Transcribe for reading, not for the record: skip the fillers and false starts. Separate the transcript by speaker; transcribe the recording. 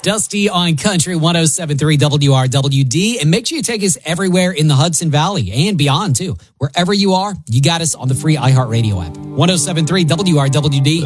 Speaker 1: Dusty on Country 107.3 WRWD. And make sure you take us everywhere in the Hudson Valley and beyond, too. Wherever you are, you got us on the free iHeartRadio app. 107.3 WRWD.